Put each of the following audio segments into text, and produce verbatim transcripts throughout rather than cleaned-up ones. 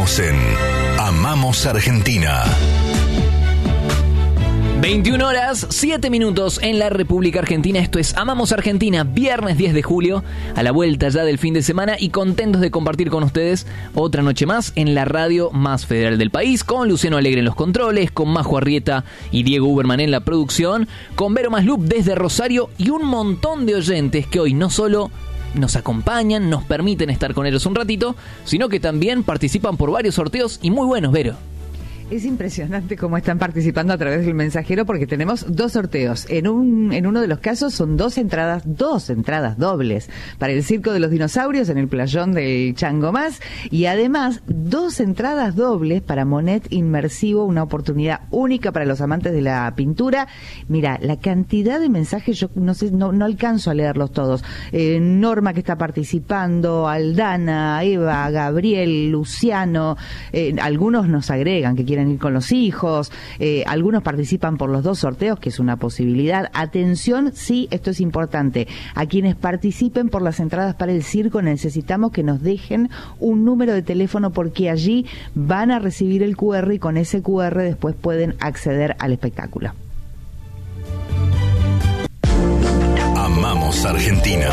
Estamos en Amamos Argentina. veintiuna horas, siete minutos en la República Argentina. Esto es Amamos Argentina, viernes diez de julio, a la vuelta ya del fin de semana y contentos de compartir con ustedes otra noche más en la radio más federal del país, con Luciano Alegre en los controles, con Majo Arrieta y Diego Uberman en la producción, con Vero Maslup desde Rosario y un montón de oyentes que hoy no solo nos acompañan, nos permiten estar con ellos un ratito, sino que también participan por varios sorteos y muy buenos, Vero. Es impresionante cómo están participando a través del mensajero, porque tenemos dos sorteos. En un en uno de los casos son dos entradas, dos entradas dobles para el Circo de los Dinosaurios en el playón del Chango Más, y además dos entradas dobles para Monet Inmersivo, una oportunidad única para los amantes de la pintura. Mira, la cantidad de mensajes, yo no sé, no, no alcanzo a leerlos todos. Eh, Norma, que está participando, Aldana, Eva, Gabriel, Luciano, eh, algunos nos agregan que quieren ir con los hijos, eh, algunos participan por los dos sorteos, que es una posibilidad. Atención, sí, esto es importante, a quienes participen por las entradas para el circo necesitamos que nos dejen un número de teléfono, porque allí van a recibir el cu erre y con ese cu erre después pueden acceder al espectáculo. Amamos Argentina.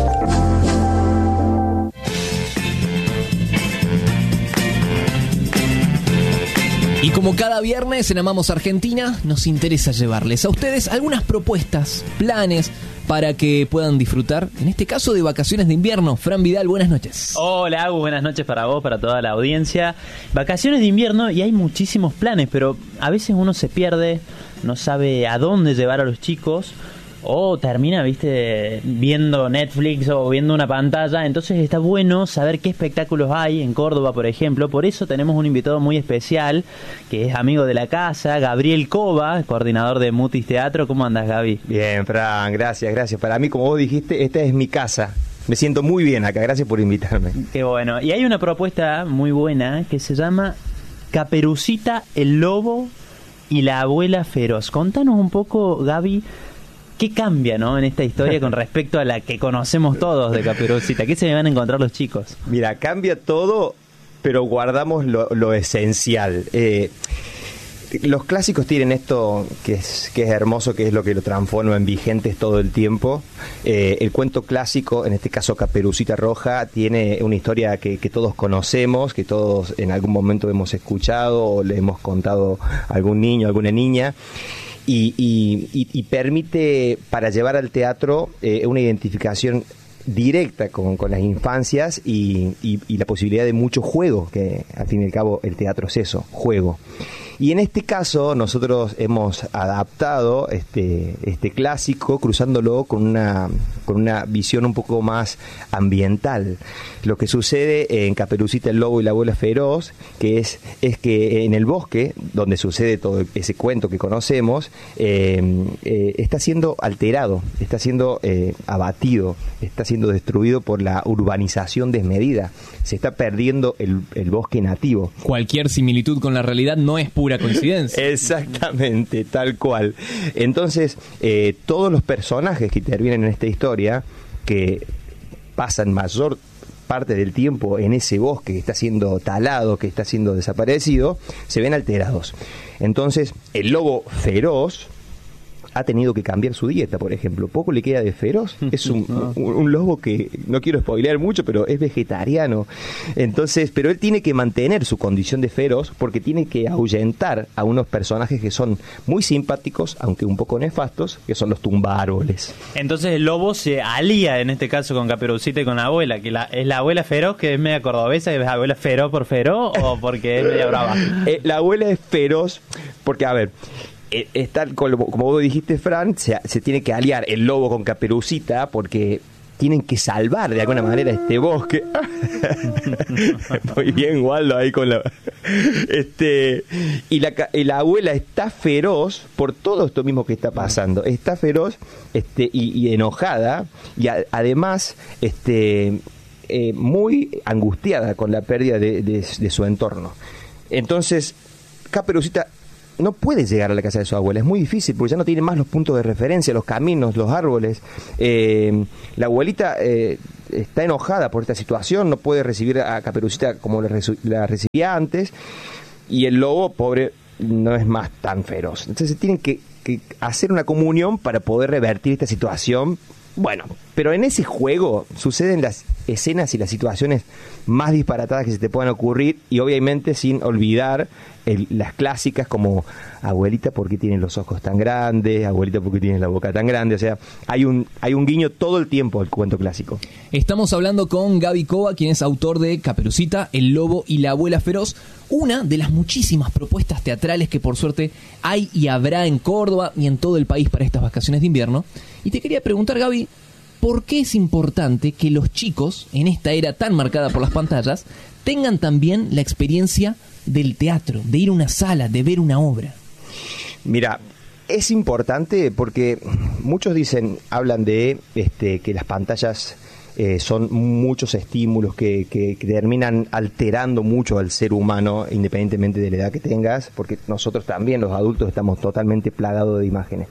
Y como cada viernes en Amamos Argentina, nos interesa llevarles a ustedes algunas propuestas, planes para que puedan disfrutar, en este caso, de vacaciones de invierno. Fran Vidal, buenas noches. Hola, Agus, buenas noches para vos, para toda la audiencia. Vacaciones de invierno y hay muchísimos planes, pero a veces uno se pierde, no sabe a dónde llevar a los chicos, o termina, viste, viendo Netflix o viendo una pantalla. Entonces está bueno saber qué espectáculos hay en Córdoba, por ejemplo. Por eso tenemos un invitado muy especial, que es amigo de la casa, Gabriel Cova, coordinador de Mutis Teatro. ¿Cómo andas, Gaby? Bien, Fran, gracias, gracias. Para mí, como vos dijiste, esta es mi casa. Me siento muy bien acá, gracias por invitarme. Qué bueno. Y hay una propuesta muy buena que se llama Caperucita, el Lobo y la Abuela Feroz. Contanos un poco, Gaby, ¿qué cambia, no, en esta historia con respecto a la que conocemos todos de Caperucita? ¿Qué se van a encontrar los chicos? Mira, cambia todo, pero guardamos lo, lo esencial. Eh, los clásicos tienen esto que es, que es hermoso, que es lo que lo transforma en vigentes todo el tiempo. Eh, el cuento clásico, en este caso Caperucita Roja, tiene una historia que, que todos conocemos, que todos en algún momento hemos escuchado o le hemos contado a algún niño, a alguna niña. Y, y, y, y permite para llevar al teatro eh, una identificación directa con, con las infancias y, y, y la posibilidad de mucho juego, que al fin y al cabo el teatro es eso, juego. Y en este caso nosotros hemos adaptado este, este clásico cruzándolo con una, con una visión un poco más ambiental. Lo que sucede en Caperucita, el Lobo y la Abuela Feroz, que es, es que en el bosque, donde sucede todo ese cuento que conocemos, eh, eh, está siendo alterado, está siendo eh, abatido, está siendo destruido por la urbanización desmedida. Se está perdiendo el, el bosque nativo. Cualquier similitud con la realidad no es pura coincidencia. Exactamente, tal cual. Entonces, eh, todos los personajes que intervienen en esta historia, que pasan mayor parte del tiempo en ese bosque que está siendo talado, que está siendo desaparecido, se ven alterados. Entonces, el lobo feroz ha tenido que cambiar su dieta, por ejemplo. Poco le queda de feroz. Es un, un, un lobo que, no quiero spoilear mucho, pero es vegetariano. Entonces, pero él tiene que mantener su condición de feroz porque tiene que ahuyentar a unos personajes que son muy simpáticos, aunque un poco nefastos, que son los tumbaárboles. Entonces el lobo se alía, en este caso, con Caperucita y con la abuela, que la, es la abuela feroz, que es media cordobesa, y es la abuela feroz por feroz, o porque es media brava. Eh, la abuela es feroz porque, a ver, está, como vos dijiste, Fran, se, se tiene que aliar el lobo con Caperucita porque tienen que salvar de alguna manera este bosque. Muy bien, Waldo, ahí con la... Este, y la, y la abuela está feroz por todo esto mismo que está pasando. Está feroz este, y, y enojada, y a, además este, eh, muy angustiada con la pérdida de, de, de su entorno. Entonces, Caperucita no puede llegar a la casa de su abuela, es muy difícil porque ya no tiene más los puntos de referencia, los caminos, los árboles. Eh, la abuelita eh, está enojada por esta situación, no puede recibir a Caperucita como la, resu- la recibía antes, y el lobo, pobre, no es más tan feroz. Entonces tienen que, que hacer una comunión para poder revertir esta situación. Bueno, pero en ese juego suceden las escenas y las situaciones más disparatadas que se te puedan ocurrir, y obviamente sin olvidar el, las clásicas como abuelita, ¿por qué tienes los ojos tan grandes? Abuelita, ¿por qué tienes la boca tan grande? O sea, hay un, hay un guiño todo el tiempo al cuento clásico. Estamos hablando con Gaby Cova, quien es autor de Caperucita, el lobo y la abuela feroz, una de las muchísimas propuestas teatrales que por suerte hay y habrá en Córdoba y en todo el país para estas vacaciones de invierno. Y te quería preguntar, Gaby, ¿por qué es importante que los chicos, en esta era tan marcada por las pantallas, tengan también la experiencia del teatro, de ir a una sala, de ver una obra? Mira, es importante porque muchos dicen, hablan de este, que las pantallas eh, son muchos estímulos que, que, que terminan alterando mucho al ser humano, independientemente de la edad que tengas, porque nosotros también, los adultos, estamos totalmente plagados de imágenes.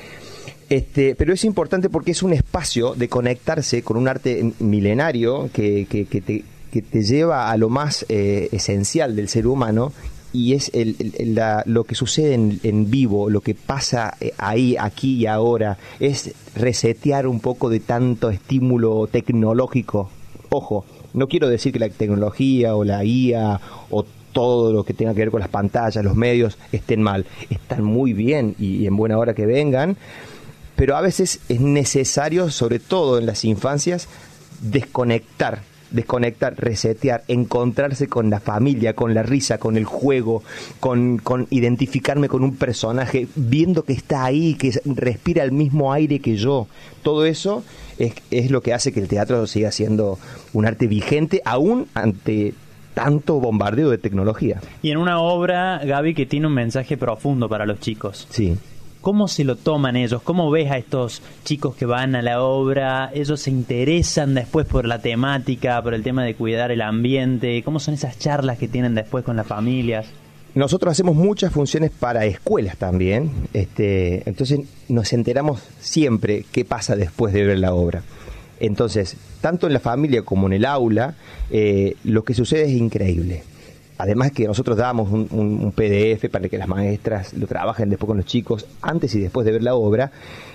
Este, pero es importante porque es un espacio de conectarse con un arte milenario que, que, que, te, que te lleva a lo más eh, esencial del ser humano, y es el, el, la, lo que sucede en, en vivo, lo que pasa ahí, aquí y ahora, es resetear un poco de tanto estímulo tecnológico. Ojo, no quiero decir que la tecnología o la I A o todo lo que tenga que ver con las pantallas, los medios, estén mal. Están muy bien y, y en buena hora que vengan, pero a veces es necesario, sobre todo en las infancias, desconectar, desconectar, resetear, encontrarse con la familia, con la risa, con el juego, con, con identificarme con un personaje, viendo que está ahí, que respira el mismo aire que yo. Todo eso es, es lo que hace que el teatro siga siendo un arte vigente, aún ante tanto bombardeo de tecnología. Y en una obra, Gaby, que tiene un mensaje profundo para los chicos. Sí. ¿Cómo se lo toman ellos? ¿Cómo ves a estos chicos que van a la obra? ¿Ellos se interesan después por la temática, por el tema de cuidar el ambiente? ¿Cómo son esas charlas que tienen después con las familias? Nosotros hacemos muchas funciones para escuelas también, este, entonces nos enteramos siempre qué pasa después de ver la obra. Entonces, tanto en la familia como en el aula, eh, lo que sucede es increíble. Además que nosotros damos un, un, un P D F para que las maestras lo trabajen después con los chicos, antes y después de ver la obra.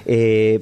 Eh,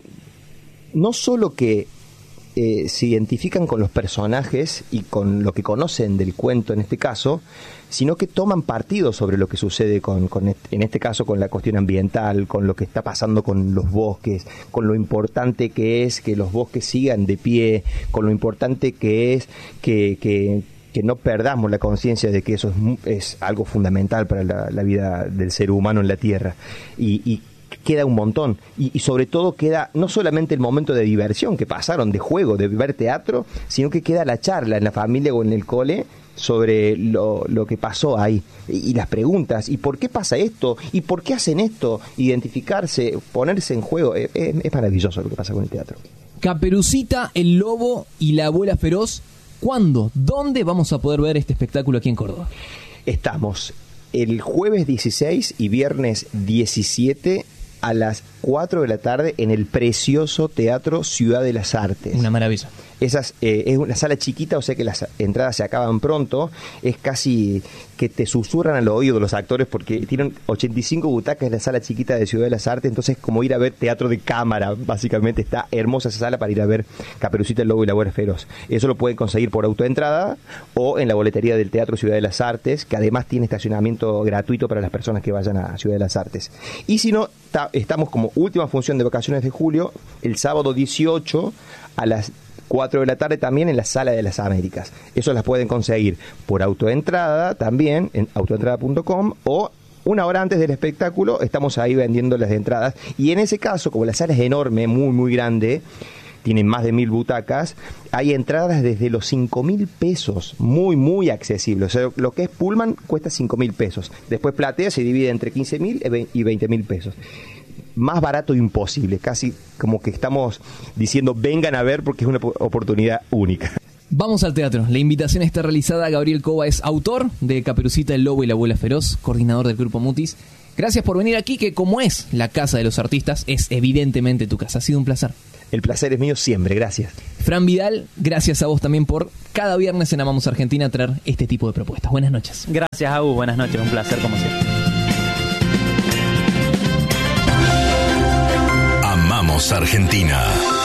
no solo que eh, se identifican con los personajes y con lo que conocen del cuento en este caso, sino que toman partido sobre lo que sucede con, con este, en este caso con la cuestión ambiental, con lo que está pasando con los bosques, con lo importante que es que los bosques sigan de pie, con lo importante que es que... que que no perdamos la conciencia de que eso es, es algo fundamental para la, la vida del ser humano en la Tierra. Y, y queda un montón. Y, y sobre todo queda no solamente el momento de diversión que pasaron, de juego, de ver teatro, sino que queda la charla en la familia o en el cole sobre lo, lo que pasó ahí. Y, y las preguntas, ¿y por qué pasa esto? ¿Y por qué hacen esto? Identificarse, ponerse en juego. Es, es, es maravilloso lo que pasa con el teatro. Caperucita, el lobo y la abuela feroz. ¿Cuándo? ¿Dónde vamos a poder ver este espectáculo aquí en Córdoba? Estamos el jueves dieciséis y viernes diecisiete a las cuatro de la tarde en el precioso Teatro Ciudad de las Artes. Una maravilla. Esas, eh, es una sala chiquita, o sea que las entradas se acaban pronto. Es casi que te susurran al oído los actores porque tienen ochenta y cinco butacas en la sala chiquita de Ciudad de las Artes. Entonces, como ir a ver teatro de cámara, básicamente. Está hermosa esa sala para ir a ver Caperucita, el lobo y la abuela feroz. Eso lo pueden conseguir por autoentrada o en la boletería del Teatro Ciudad de las Artes, que además tiene estacionamiento gratuito para las personas que vayan a Ciudad de las Artes. Y si no, ta, estamos como última función de vacaciones de julio, el sábado dieciocho a las cuatro de la tarde también en la Sala de las Américas. Eso las pueden conseguir por autoentrada también en autoentrada punto com, o una hora antes del espectáculo estamos ahí vendiendo las entradas. Y en ese caso, como la sala es enorme, muy muy grande, tienen más de mil butacas, hay entradas desde los cinco mil pesos, muy muy accesible. O sea, lo que es Pullman cuesta cinco mil pesos. Después Platea se divide entre quince mil y veinte mil pesos. Más barato imposible, casi como que estamos diciendo vengan a ver porque es una oportunidad única. Vamos al teatro. La invitación está realizada. Gabriel Cova es autor de Caperucita, el lobo y la abuela feroz, coordinador del Grupo Mutis. Gracias por venir aquí, que como es la casa de los artistas, es evidentemente tu casa. Ha sido un placer. el placer es mío siempre, gracias. Fran Vidal, gracias a vos también por cada viernes en Amamos Argentina traer este tipo de propuestas. Buenas noches. Gracias, Agus, buenas noches, un placer como siempre. Amamos Argentina.